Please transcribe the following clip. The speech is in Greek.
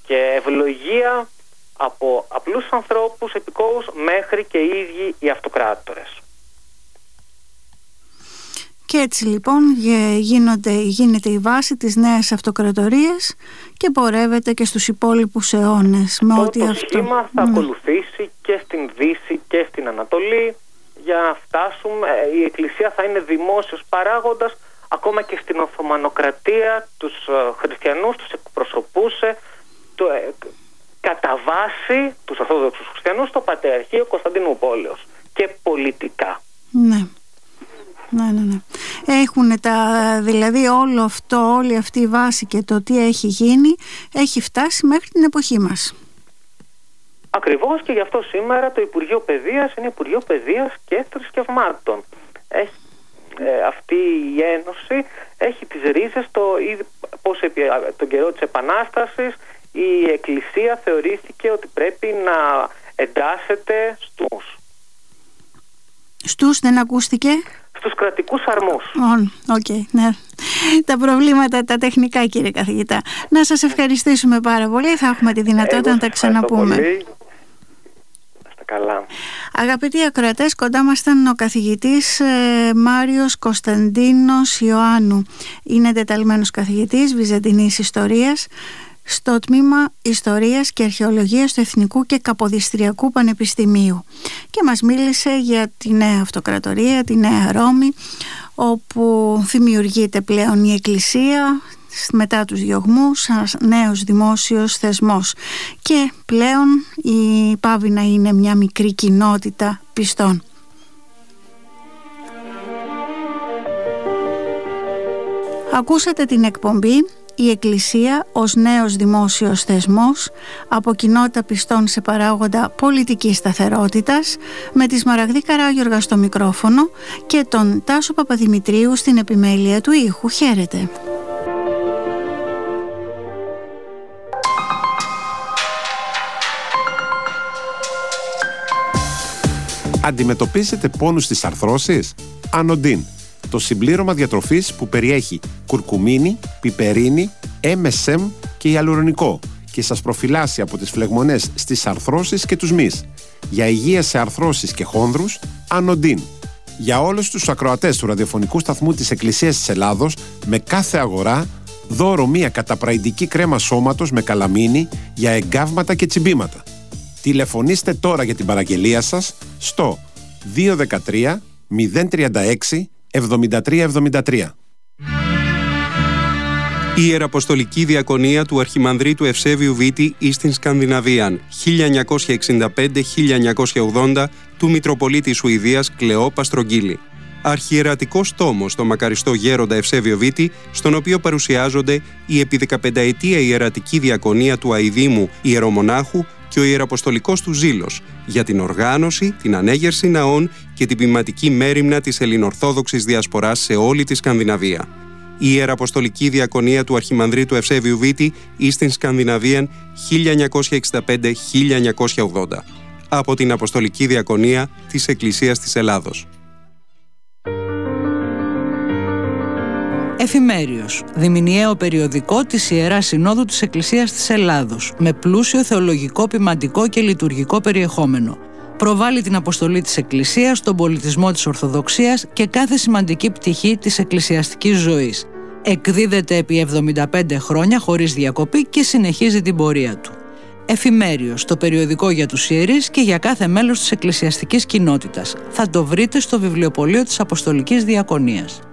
και ευλογία από απλούς ανθρώπους, επικόους, μέχρι και οι ίδιοι οι αυτοκράτορες. Και έτσι λοιπόν γίνεται η βάση της νέας αυτοκρατορίας και πορεύεται και στους υπόλοιπους αιώνες. Το σχήμα θα ακολουθήσει και στην Δύση και στην Ανατολή. Για να φτάσουμε, η Εκκλησία θα είναι δημόσιος παράγοντας. Ακόμα και στην Οθωμανοκρατία τους χριστιανούς τους εκπροσωπούσε κατά βάση τους Ορθόδοξους χριστιανούς το Πατριαρχείο Κωνσταντινούπολεως και πολιτικά. Ναι. Έχουν δηλαδή όλη αυτή η βάση και το τι έχει γίνει έχει φτάσει μέχρι την εποχή μας. Ακριβώς, και γι' αυτό σήμερα το Υπουργείο Παιδείας είναι Υπουργείο Παιδείας και Θρησκευμάτων. Αυτή η ένωση έχει τις ρίζες πώς επί τον καιρό της Επανάστασης η Εκκλησία θεωρήθηκε ότι πρέπει να εντάσσεται Στους δεν ακούστηκε? Στους κρατικούς αρμούς. Ναι. Τα προβλήματα τα τεχνικά, κύριε καθηγητά. Να σας ευχαριστήσουμε πάρα πολύ. Θα έχουμε τη δυνατότητα να τα ξαναπούμε. Πολύ. Καλά. Αγαπητοί ακροατές, κοντά μας ήταν ο καθηγητής Μάριος Κωνσταντίνος Ιωάννου. Είναι τεταλμένος καθηγητής Βυζαντινής Ιστορίας στο τμήμα Ιστορίας και Αρχαιολογίας του Εθνικού και Καποδιστριακού Πανεπιστημίου και μας μίλησε για τη νέα αυτοκρατορία, τη νέα Ρώμη, όπου δημιουργείται πλέον η Εκκλησία μετά τους διωγμούς, ένας νέος δημόσιος θεσμός και πλέον η πάβει να είναι μια μικρή κοινότητα πιστών. Ακούσατε την εκπομπή «Η Εκκλησία ως νέος δημόσιος θεσμός, από κοινότητα πιστών σε παράγοντα πολιτικής σταθερότητας», με τη Σμαραγδή Καράγιοργα στο μικρόφωνο και τον Τάσο Παπαδημητρίου στην επιμέλεια του ήχου. Χαίρετε. Αντιμετωπίζετε πόνους στις αρθρώσεις? Ανοντίν, το συμπλήρωμα διατροφής που περιέχει κουρκουμίνη, πιπερίνη, MSM και ιαλουρονικό και σας προφυλάσσει από τις φλεγμονές στις αρθρώσεις και τους μυς. Για υγεία σε αρθρώσεις και χόνδρους, Ανοντίν. Για όλους τους ακροατές του ραδιοφωνικού σταθμού της Εκκλησίας της Ελλάδος, με κάθε αγορά, δώρο μία καταπραϊντική κρέμα σώματος με καλαμίνη για εγκάβματα και τσιμπήματα. Τηλεφωνήστε τώρα για την παραγγελία σας στο 213 036 7373. Η Ιεραποστολική Διακονία του Αρχιμανδρίτου Ευσέβιου Βίτη εις την Σκανδιναβίαν 1965-1980 του Μητροπολίτη Σουηδίας Κλεόπα Στρογγύλη. Αρχιερατικός τόμος στο μακαριστό γέροντα Ευσέβιο Βίτη, στον οποίο παρουσιάζονται η επί 15ετία ιερατική διακονία του Αηδήμου Ιερομονάχου και ο ιεραποστολικός του ζήλος για την οργάνωση, την ανέγερση ναών και την ποιμματική μέριμνα της ελληνορθόδοξης διασποράς σε όλη τη Σκανδιναβία. Η Ιεραποστολική Διακονία του Αρχιμανδρίτου Ευσέβιου Βίτη εις την Σκανδιναβίαν 1965-1980 από την Αποστολική Διακονία της Εκκλησίας της Ελλάδος. Εφημέριος, διμηνιαίο περιοδικό της Ιεράς Συνόδου της Εκκλησίας της Ελλάδος, με πλούσιο θεολογικό, ποιμαντικό και λειτουργικό περιεχόμενο. Προβάλλει την αποστολή της Εκκλησίας στον πολιτισμό της Ορθοδοξίας και κάθε σημαντική πτυχή της εκκλησιαστικής ζωής. Εκδίδεται επί 75 χρόνια χωρίς διακοπή και συνεχίζει την πορεία του. Εφημέριος, το περιοδικό για τους ιερείς και για κάθε μέλος της εκκλησιαστικής κοινότητας. Θα το βρείτε στο βιβλιοπωλείο της Αποστολικής Διακονίας.